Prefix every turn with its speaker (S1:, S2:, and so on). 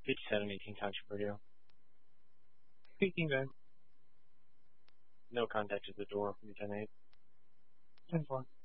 S1: 57, 18 Township Radio.
S2: Speaking then.
S1: No contact at the door from 10-8.
S2: 10-4.